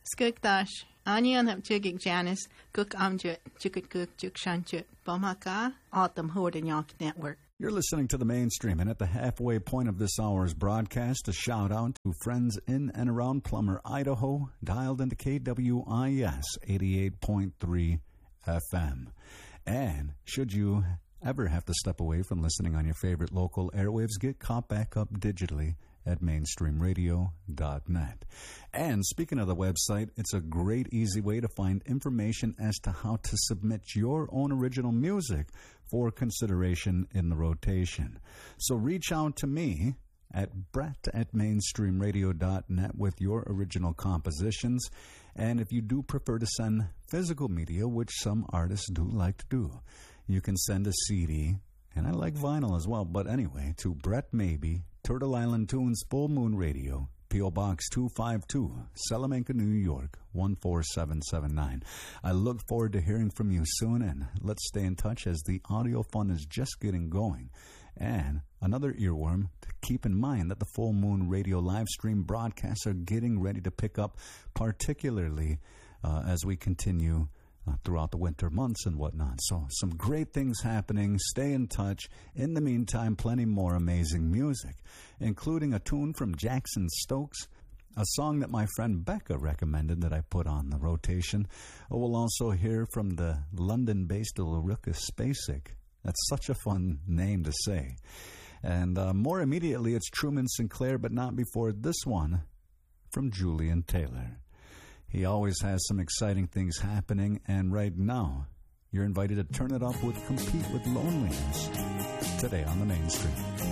Skugdash, Anian of Jigig Janice, Cook Amjut, Jukut Juk Shanchut, Bomaka, Autumn Hordenyak Network. You're listening to The Mainstream, and at the halfway point of this hour's broadcast, a shout-out to friends in and around Plummer, Idaho, dialed into KWIS 88.3 FM. And should you ever have to step away from listening on your favorite local airwaves, get caught back up digitally at mainstreamradio.net. And speaking of the website, it's a great, easy way to find information as to how to submit your own original music for consideration in the rotation. So reach out to me at brett@mainstreamradio.net with your original compositions. And if you do prefer to send physical media, which some artists do like to do, you can send a CD, and I like vinyl as well, but anyway, to Brett Maybe, Turtle Island Tunes, Full Moon Radio, P.O. Box 252, Salamanca, New York, 14779. I look forward to hearing from you soon, and let's stay in touch as the audio fun is just getting going. And another earworm, to keep in mind that the Full Moon Radio live stream broadcasts are getting ready to pick up, particularly as we continue throughout the winter months and whatnot. So some great things happening. Stay in touch. In the meantime, plenty more amazing music, including a tune from Jackson Stokes, a song that my friend Becca recommended that I put on the rotation. We'll also hear from the London-based Ulrika Spacek. That's such a fun name to say. And more immediately, it's Truman Sinclair, but not before this one from Julian Taylor. He always has some exciting things happening, and right now, you're invited to turn it up with Compete with Loneliness today on The Mainstream.